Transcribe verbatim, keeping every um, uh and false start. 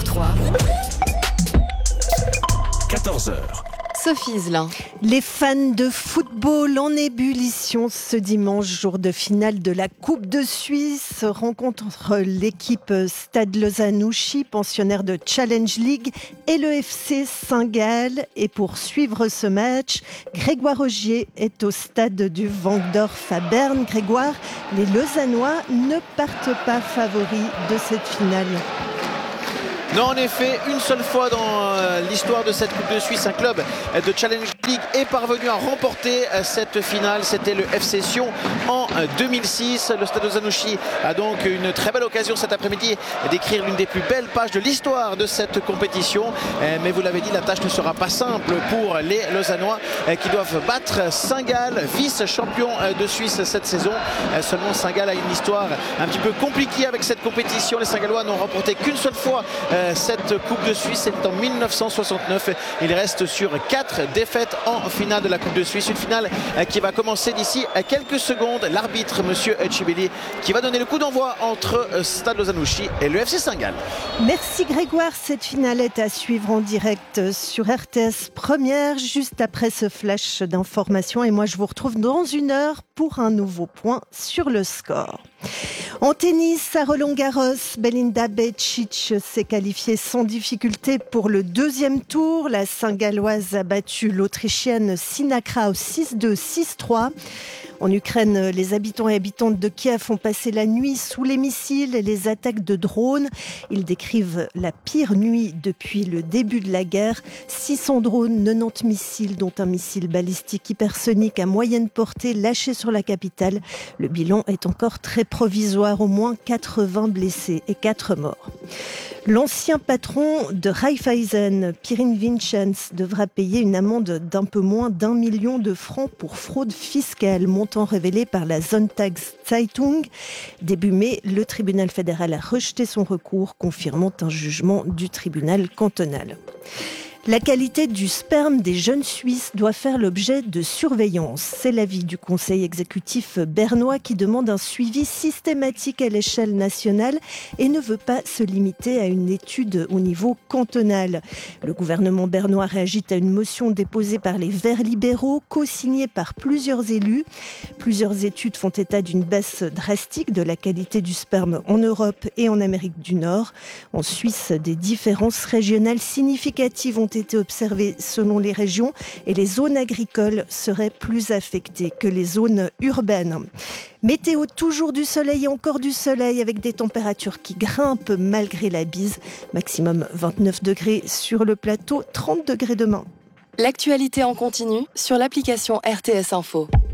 trois. quatorze heures. Sophie Iselin. Les fans de football en ébullition ce dimanche, jour de finale de la Coupe de Suisse, rencontre l'équipe Stade Lausanne-Ouchy, pensionnaire de Challenge League, et le F C Saint-Gall. Et pour suivre ce match, Grégoire Rogier est au stade du Wankdorf à Berne. Grégoire, les Lausannois ne partent pas favoris de cette finale. Non, en effet, une seule fois dans l'histoire de cette Coupe de Suisse, un club de Challenge League est parvenu à remporter cette finale. C'était le F C Sion en deux mille six. Le Stade Lausanne-Ouchy a donc une très belle occasion cet après-midi d'écrire l'une des plus belles pages de l'histoire de cette compétition. Mais vous l'avez dit, la tâche ne sera pas simple pour les Lausannois qui doivent battre Saint-Gall, vice-champion de Suisse cette saison. Seulement, Saint-Gall a une histoire un petit peu compliquée avec cette compétition. Les Saint-Gallois n'ont remporté qu'une seule fois cette Coupe de Suisse, c'est en mille neuf cent soixante-neuf. Il reste sur quatre défaites en finale de la Coupe de Suisse. Une finale qui va commencer d'ici quelques secondes. L'arbitre, monsieur Chibeli, qui va donner le coup d'envoi entre Stade Lausanne-Ouchy et le F C Saint-Gall. Merci Grégoire. Cette finale est à suivre en direct sur R T S Première, juste après ce flash d'information. Et moi, je vous retrouve dans une heure pour un nouveau point sur le score. En tennis, à Roland-Garros, Belinda Bencic s'est qualifiée sans difficulté pour le deuxième tour. La Saint-Galloise a battu l'Autrichienne Sina Kraus six deux, six trois. En Ukraine, les habitants et habitantes de Kiev ont passé la nuit sous les missiles et les attaques de drones. Ils décrivent la pire nuit depuis le début de la guerre. six cents drones, quatre-vingt-dix missiles, dont un missile balistique hypersonique à moyenne portée lâché sur la capitale. Le bilan est encore très provisoire, au moins quatre-vingts blessés et quatre morts. L'ancien patron de Raiffeisen, Pirin Vincenz, devra payer une amende d'un peu moins d'un million de francs pour fraude fiscale, montant révélé par la Sonntagszeitung. Début mai, le tribunal fédéral a rejeté son recours, confirmant un jugement du tribunal cantonal. La qualité du sperme des jeunes Suisses doit faire l'objet de surveillance. C'est l'avis du conseil exécutif bernois qui demande un suivi systématique à l'échelle nationale et ne veut pas se limiter à une étude au niveau cantonal. Le gouvernement bernois réagit à une motion déposée par les Verts libéraux, co-signée par plusieurs élus. Plusieurs études font état d'une baisse drastique de la qualité du sperme en Europe et en Amérique du Nord. En Suisse, des différences régionales significatives ont été observées selon les régions et les zones agricoles seraient plus affectées que les zones urbaines. Météo, toujours du soleil et encore du soleil avec des températures qui grimpent malgré la bise. Maximum vingt-neuf degrés sur le plateau, trente degrés demain. L'actualité en continu sur l'application R T S Info.